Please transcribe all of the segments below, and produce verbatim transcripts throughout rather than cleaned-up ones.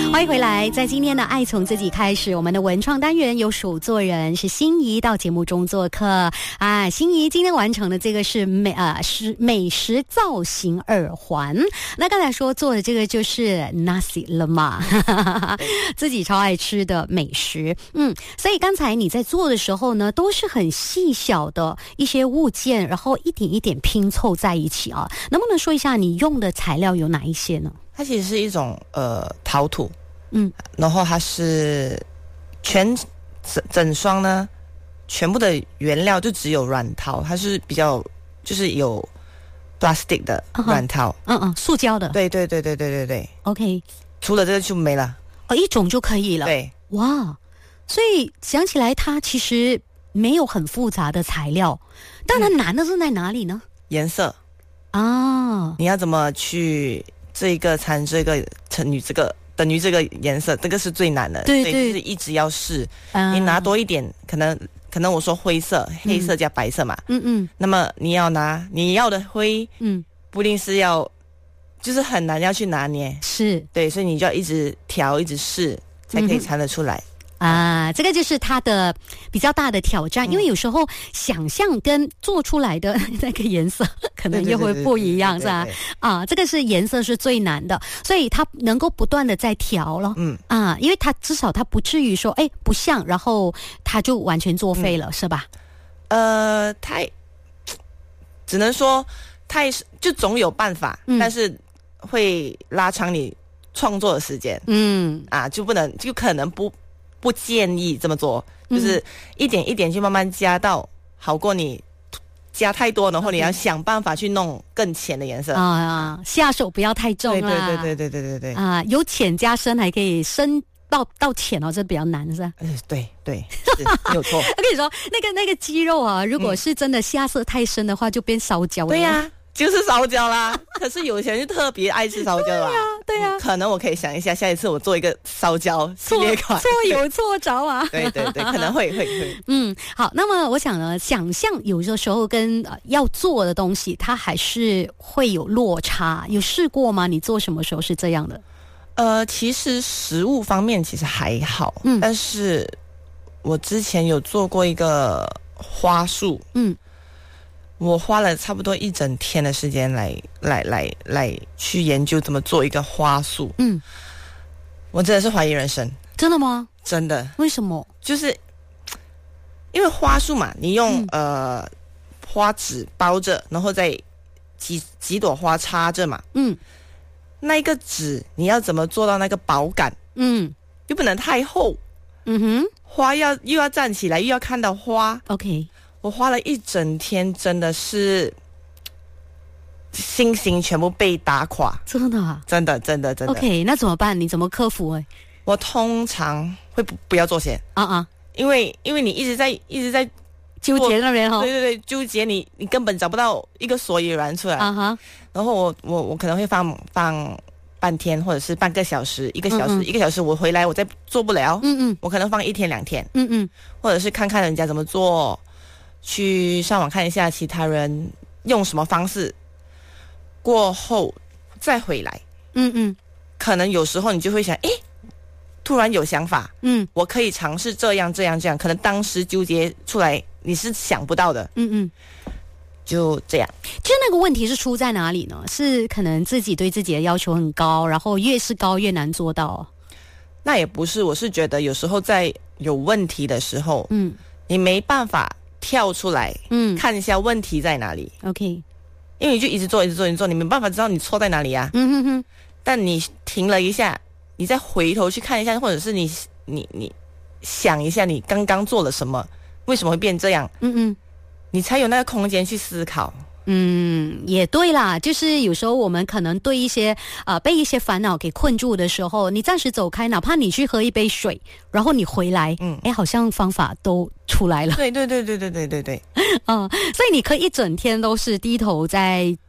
欢迎回来，在今天的爱从自己开始，我们的文创单元有手作人是心怡到节目中做客啊。心怡今天完成的这个是美啊是美食造型耳环，那刚才说做的这个就是 nasi lemak 自己超爱吃的美食。嗯，所以刚才你在做的时候呢，都是很细小的一些物件，然后一点一点拼凑在一起啊。能不能说一下你用的材料有哪一些呢？ 它其实是一种呃陶土， 嗯， 然后它是全整整双呢，全部的原料就只有软陶，它是比较就是有 plastic 的软陶， 嗯嗯，塑胶的， 对对对对对对对 ，OK， 除了这个就没了， 哦，一种就可以了， 对， 哇，所以想起来它其实没有很复杂的材料，但它难的是在哪里呢？ 颜色啊， 你要怎么去这个掺这个成于这个等于这个颜色，这个是最难的， 对对， 就是一直要试， 啊、 你拿多一点，可能可能我说灰色、黑色加白色嘛， 嗯嗯， 那么你要拿你要的灰，嗯，不一定是要，就是很难要去拿捏， 是对，所以你就要一直调，一直试，才可以掺得出来。 啊，这个就是它的比较大的挑战，嗯、因为有时候想象跟做出来的那个颜色可能又会不一样，是吧？啊，这个是颜色是最难的，所以它能够不断的在调了，嗯啊，因为它至少它不至于说哎不像，然后它就完全作废了，嗯、是吧？ 呃，太只能说太就总有办法，嗯、但是会拉长你创作的时间，嗯啊，就不能就可能不。不建议这么做，就是一点一点去慢慢加到，好过你加太多，然后你要想办法去弄更浅的颜色啊，下手不要太重啦。 对对对对对对对对啊，由浅加深还可以深到到浅哦，这比较难是吧？ 嗯，对对，没有错。 我跟你说，那个那个鸡肉啊，如果是真的下色太深的话，就变烧焦了。 对呀、啊。就是烧焦啦，可是有些人就特别爱吃烧焦啦。 对呀、啊，对呀、啊嗯。 可能我可以想一下，下一次我做一个烧焦系列款， 错有错着啊。 对对对，可能会会会。 嗯，好，那么我想呢，想象有的时候跟、呃、要做的东西，它还是会有落差。有试过吗？你做什么时候是这样的？ 呃，其实食物方面其实还好，嗯，但是我之前有做过一个花束，嗯。我花了差不多一整天的时间来来来来去研究怎么做一个花束。嗯，我真的是怀疑人生。 真的吗？ 真的。 为什么？ 就是因为花束嘛，你用、嗯、呃花纸包着，然后再几几朵花插着嘛。嗯，那一个纸你要怎么做到那个薄感？嗯，又不能太厚。嗯哼，花要又要站起来，又要看到花。 OK。 我花了一整天，真的是信心全部被打垮， 真的、啊， 真的，真的，真的。 OK， 那怎么办？你怎么克服、欸？ 我通常会不不要做先啊啊，因为因为你一直在一直在纠结那边哈， 对对对，纠结你你根本找不到一个所以然出来啊哈。然后我我我可能会放放半天，或者是半个小时，一个小时，嗯嗯一个小时，我回来我再做不了，嗯嗯，我可能放一天两天，嗯嗯，或者是看看人家怎么做。去上网看一下其他人用什么方式，过后再回来。嗯嗯，可能有时候你就会想，诶，突然有想法，嗯，我可以尝试这样这样这样。可能当时纠结出来你是想不到的。嗯嗯，就这样。 就那个问题是出在哪里呢？是可能自己对自己的要求很高，然后越是高越难做到。 那也不是，我是觉得有时候在有问题的时候，嗯，你没办法。跳出来，嗯，看一下问题在哪里。 OK， 因为你就一直做，一直做，一直做，你没办法知道你错在哪里啊。嗯哼哼。但你停了一下，你再回头去看一下，或者是你你你想一下，你刚刚做了什么，为什么会变这样？嗯嗯，你才有那个空间去思考。 嗯，也对啦，就是有时候我们可能对一些啊、呃、被一些烦恼给困住的时候，你暂时走开，哪怕你去喝一杯水，然后你回来，嗯，哎，好像方法都出来了。 对对对对对对对对。 嗯，所以你可以一整天都是低头在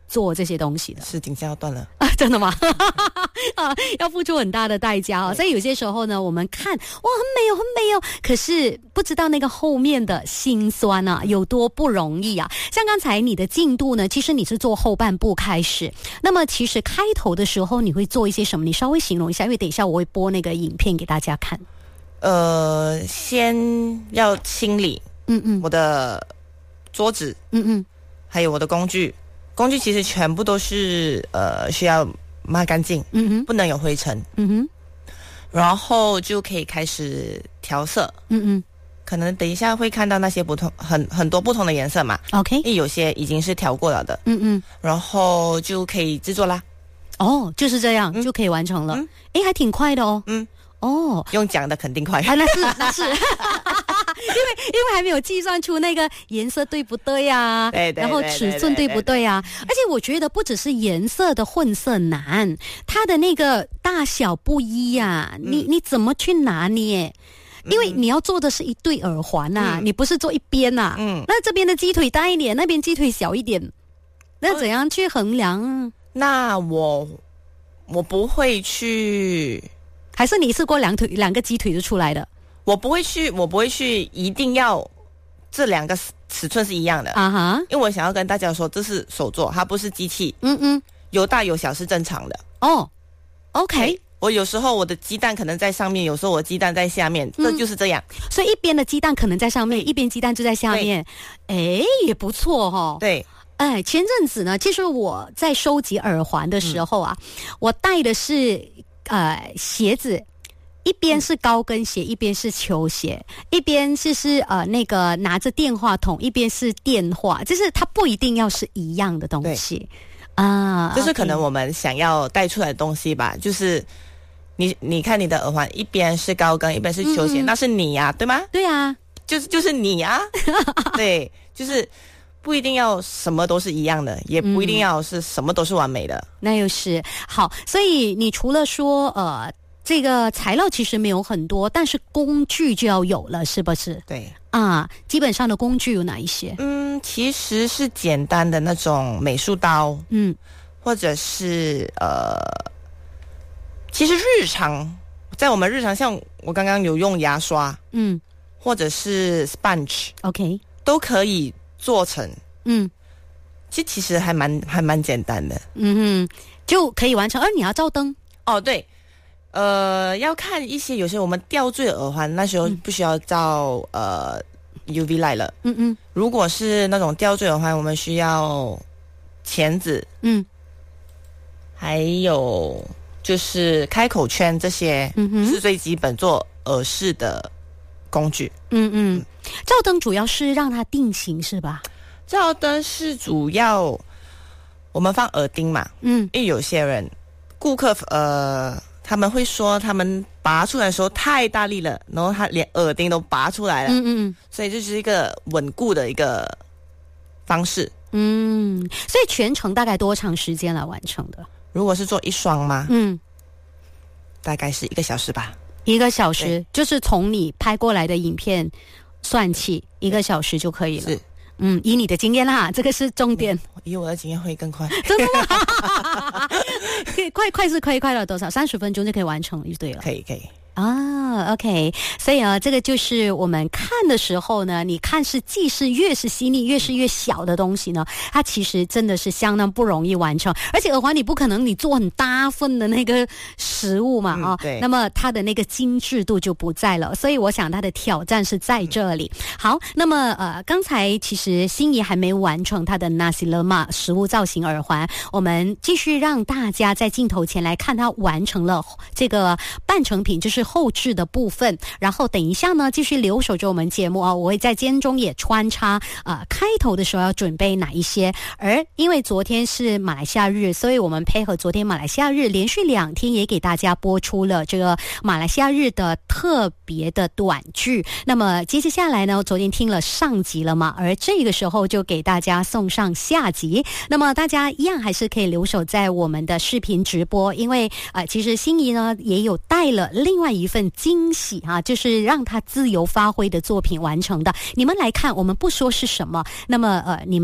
做这些东西的？ 是颈线要断了啊，真的吗？啊，要付出很大的代价哦。所以有些时候呢，我们看哇很美哦，很美哦，可是不知道那个后面的辛酸啊有多不容易啊。像刚才你的进度呢，其实你是做后半部开始，那么其实开头的时候你会做一些什么？你稍微形容一下，因为等一下我会播那个影片给大家看。 呃，先要清理，嗯嗯，我的桌子，嗯嗯，还有我的工具，工具其实全部都是呃需要抹干净，嗯哼，不能有灰尘，嗯哼，然后就可以开始调色，嗯嗯，可能等一下会看到那些不同很很多不同的颜色嘛 ，OK， 因为有些已经是调过了的，嗯嗯，然后就可以制作啦。 哦，就是这样、嗯、就可以完成了，哎、嗯，还挺快的哦，嗯。哦， 用讲的肯定快啊，那是那是，因为因为还没有计算出那个颜色对不对啊， 对对， 然后尺寸对不对啊，而且我觉得不只是颜色的混色难，它的那个大小不一啊，嗯、你你怎么去拿捏？因为你要做的是一对耳环啊，嗯、你不是做一边啊，嗯，那这边的鸡腿大一点，那边鸡腿小一点，那怎样去衡量、啊？ 那我我不会去。 还是你试过两腿两个鸡腿就出来的？ 我不会去，我不会去，一定要这两个尺寸是一样的啊哈！因为我想要跟大家说，这是手作，它不是机器。嗯嗯，有大有小是正常的哦。OK， 我有时候我的鸡蛋可能在上面，有时候我鸡蛋在下面，嗯、这就是这样。 所以一边的鸡蛋可能在上面，一边鸡蛋就在下面。哎，也不错哈、哦。 对。 哎，前阵子呢，其实我在收集耳环的时候啊，嗯、我戴的是。呃，鞋子一边是高跟鞋，嗯、一边是球鞋，一边是是呃那个拿着电话筒，一边是电话，就是它不一定要是一样的东西啊。 就是可能我们想要带出来的东西吧，就是你你看你的耳环，一边是高跟，一边是球鞋，嗯、那是你呀、啊，对吗？ 对啊， 就是就是你呀、啊，对，就是。不一定要什么都是一样的，也不一定要是什么都是完美的。 嗯、那又是好，所以你除了说呃，这个材料其实没有很多，但是工具就要有了，是不是？ 对啊，基本上的工具有哪一些？ 嗯，其实是简单的那种美术刀，嗯，或者是呃，其实日常在我们日常，像我刚刚有用牙刷，嗯，或者是 sponge，OK， 都可以。做成，嗯，其实其实还蛮还蛮简单的， 嗯哼，就可以完成。而你要照灯哦，对，呃，要看一些有些我们吊坠耳环，那时候不需要照、嗯、呃 U V light 了，嗯嗯。如果是那种吊坠耳环，我们需要钳子，嗯，还有就是开口圈这些，嗯哼，是最基本做耳饰的工具， 嗯嗯。照灯主要是让它定型是吧？ 照灯是主要我们放耳钉嘛，嗯，因为有些人顾客呃他们会说他们拔出来的时候太大力了，然后他连耳钉都拔出来了，嗯嗯，所以这是一个稳固的一个方式， 嗯，所以全程大概多长时间来完成的？ 如果是做一双吗？嗯，大概是一个小时吧。 一个小时就是从你拍过来的影片算起，一个小时就可以了。是，嗯，以你的经验啦，这个是重点。 嗯、以我的经验会更快。 真的吗？快快是可以快了多少？三十分钟就可以完成，就对了。 可以可以。 啊 ，OK， 所以啊，这个就是我们看的时候呢，你看是既是越是细腻，越是越小的东西呢，它其实真的是相当不容易完成。而且耳环你不可能你做很大份的那个食物嘛，啊、嗯，对，那么它的那个精致度就不在了。所以我想它的挑战是在这里。嗯、好，那么呃，刚才其实心仪还没完成它的 Nasi Lemak 食物造型耳环，我们继续让大家在镜头前来看它完成了这个半成品，就是后置的部分，然后等一下呢继续留守着我们节目啊，我会在间中也穿插呃开头的时候要准备哪一些，而因为昨天是马来西亚日，所以我们配合昨天马来西亚日连续两天也给大家播出了这个马来西亚日的特别的短剧。那么接着下来呢，昨天听了上集了嘛，而这个时候就给大家送上下集。那么大家一样还是可以留守在我们的视频直播，因为呃其实心仪呢也有带了另外一份惊喜啊，就是让他自由发挥的作品完成的。你们来看，我们不说是什么，那么呃，你们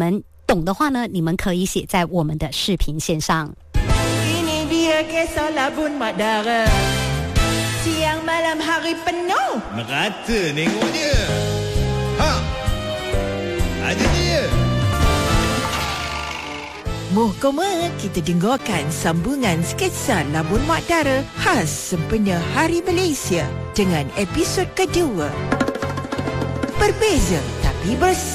懂的话呢，你们可以写在我们的视频线上。 Ini dia kisah Labun Mak Dara. Siang malam hari penuh. Merata nengoknya. Ha. Ada dia. Mohkoma kita dengarkan sambungan sketsa Labun Mak Dara khas sempena Hari Malaysia dengan episod kedua. Berbeza tapi bersama.